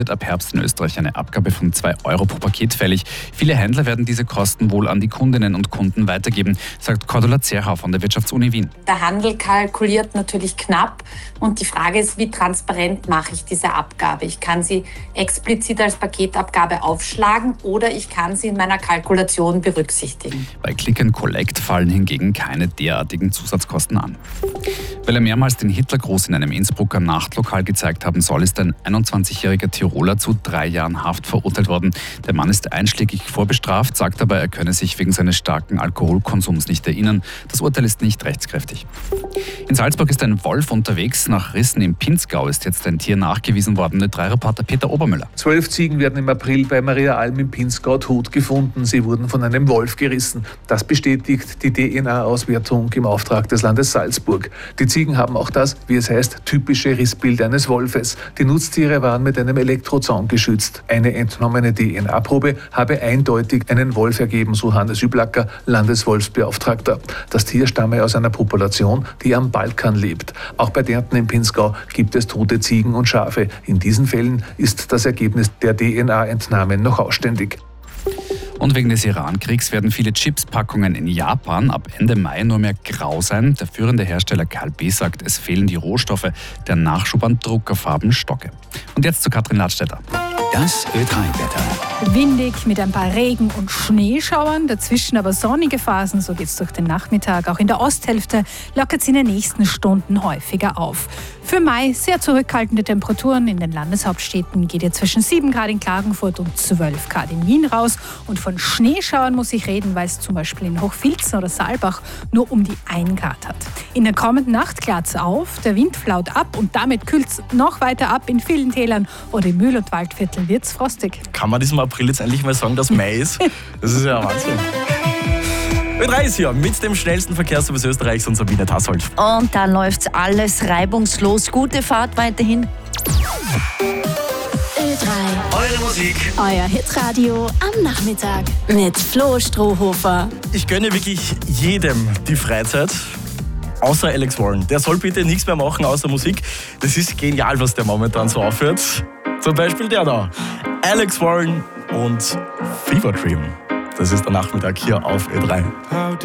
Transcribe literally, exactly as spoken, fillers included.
wird ab Herbst in Österreich eine Abgabe von zwei Euro pro Paket fällig. Viele Händler werden diese Kosten wohl an die Kundinnen und Kunden weitergeben, sagt Cordula Zerhau von der Wirtschaftsuni Wien. Der Handel kalkuliert natürlich knapp und die Frage ist, wie transparent mache ich diese Abgabe? Ich kann sie explizit als Paketabgabe aufschlagen oder ich kann sie in meiner Kalkulation berücksichtigen. Bei Click and Collect fallen hingegen keine derartigen Zusatzkosten an. Weil er mehrmals den Hitlergruß in einem Innsbrucker Nachtlokal gezeigt haben soll, ist ein einundzwanzigjähriger Tiroler zu drei Jahren Haft verurteilt worden. Der Mann ist einschlägig vorbestraft, sagt aber, er könne sich wegen seines starken Alkoholkonsums nicht erinnern. Das Urteil ist nicht rechtskräftig. In Salzburg ist ein Wolf unterwegs. Nach Rissen im Pinzgau ist jetzt ein Tier nachgewiesen worden. Der drei Reporter Peter Obermüller. Zwölf Ziegen werden im April bei Maria Alm im Pinzgau tot gefunden. Sie wurden von einem Wolf gerissen. Das bestätigt die D N A-Auswertung im Auftrag des Landes Salzburg. Die Ziegen haben auch das, wie es heißt, typische Rissbild eines Wolfes. Die Nutztiere waren mit einem Elektrozaun geschützt. Eine entnommene D N A-Probe habe eindeutig einen Wolf ergeben, so Hannes Üblacker, Landeswolfsbeauftragter. Das Tier stamme aus einer Population, die am Balkan lebt. Auch bei Derntl im Pinzgau gibt es tote Ziegen und Schafe. In diesen Fällen ist das Ergebnis der D N A-Entnahmen noch ausständig. Und wegen des Iran-Kriegs werden viele Chips-Packungen in Japan ab Ende Mai nur mehr grau sein. Der führende Hersteller K L B sagt, es fehlen die Rohstoffe. Der Nachschub an Druckerfarben stocke. Und jetzt zu Katrin Ladstätter. Das Ö drei Wetter. Windig mit ein paar Regen- und Schneeschauern, dazwischen aber sonnige Phasen, so geht es durch den Nachmittag. Auch in der Osthälfte lockert es in den nächsten Stunden häufiger auf. Für Mai sehr zurückhaltende Temperaturen. In den Landeshauptstädten geht ihr zwischen sieben Grad in Klagenfurt und zwölf Grad in Wien raus. Und von Schneeschauern muss ich reden, weil es zum Beispiel in Hochfilzen oder Saalbach nur um die ein Grad hat. In der kommenden Nacht klart es auf, der Wind flaut ab und damit kühlt es noch weiter ab. In vielen Tälern oder im Mühl- und Waldviertel wird es frostig. Kann man diesem April jetzt endlich mal sagen, dass Mai ist? Das ist ja Wahnsinn. Ö drei ist hier mit dem schnellsten Verkehrsservice Österreichs und Sabine Tassold. Und da läuft alles reibungslos. Gute Fahrt weiterhin. Ö drei. Eure Musik. Euer Hitradio am Nachmittag mit Flo Strohhofer. Ich gönne wirklich jedem die Freizeit. Außer Alex Warren. Der soll bitte nichts mehr machen außer Musik. Das ist genial, was der momentan so aufhört. Zum Beispiel der da. Alex Warren und Fever Dream. Das ist der Nachmittag hier auf Ö drei.